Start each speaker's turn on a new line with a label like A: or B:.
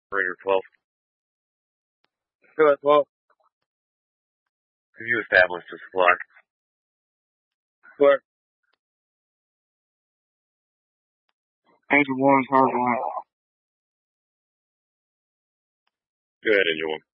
A: Ranger 12.
B: Good, well,
A: Have you established a supply?
B: but Angel One's hard line.
A: Go ahead, Angel 1.